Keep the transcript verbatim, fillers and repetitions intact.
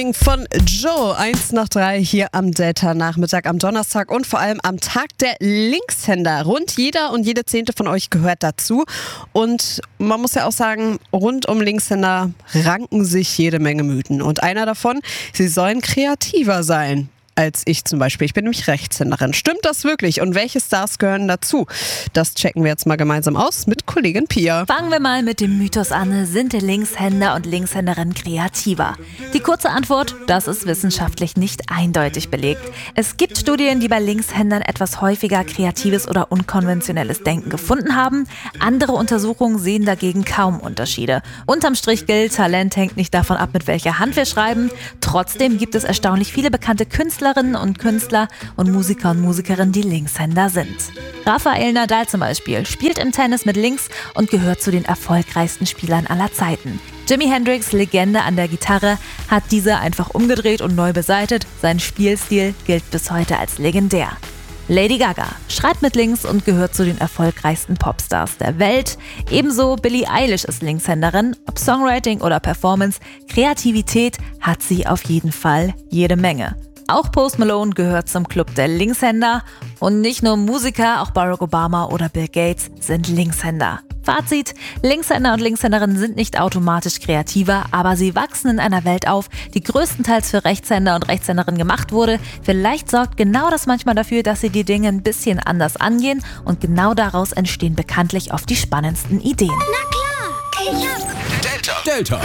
Von Joe, eins nach drei hier am Delta-Nachmittag, am Donnerstag und vor allem am Tag der Linkshänder. Rund jeder und jede Zehnte von euch gehört dazu. Und man muss ja auch sagen, rund um Linkshänder ranken sich jede Menge Mythen. Und einer davon, sie sollen kreativer sein als ich zum Beispiel. Ich bin nämlich Rechtshänderin. Stimmt das wirklich? Und welche Stars gehören dazu? Das checken wir jetzt mal gemeinsam aus mit Kollegin Pia. Fangen wir mal mit dem Mythos an. Sind Linkshänder und Linkshänderinnen kreativer? Die kurze Antwort, das ist wissenschaftlich nicht eindeutig belegt. Es gibt Studien, die bei Linkshändern etwas häufiger kreatives oder unkonventionelles Denken gefunden haben. Andere Untersuchungen sehen dagegen kaum Unterschiede. Unterm Strich gilt, Talent hängt nicht davon ab, mit welcher Hand wir schreiben. Trotzdem gibt es erstaunlich viele bekannte Künstlerinnen und Künstler und Musiker und Musikerinnen, die Linkshänder sind. Rafael Nadal zum Beispiel spielt im Tennis mit links und gehört zu den erfolgreichsten Spielern aller Zeiten. Jimi Hendrix, Legende an der Gitarre, hat diese einfach umgedreht und neu beseitet. Sein Spielstil gilt bis heute als legendär. Lady Gaga schreibt mit links und gehört zu den erfolgreichsten Popstars der Welt. Ebenso Billie Eilish ist Linkshänderin. Ob Songwriting oder Performance, Kreativität hat sie auf jeden Fall jede Menge. Auch Post Malone gehört zum Club der Linkshänder. Und nicht nur Musiker, auch Barack Obama oder Bill Gates sind Linkshänder. Fazit: Linkshänder und Linkshänderinnen sind nicht automatisch kreativer, aber sie wachsen in einer Welt auf, die größtenteils für Rechtshänder und Rechtshänderinnen gemacht wurde. Vielleicht sorgt genau das manchmal dafür, dass sie die Dinge ein bisschen anders angehen und genau daraus entstehen bekanntlich oft die spannendsten Ideen. Na klar, ich hab's. Delta. Delta.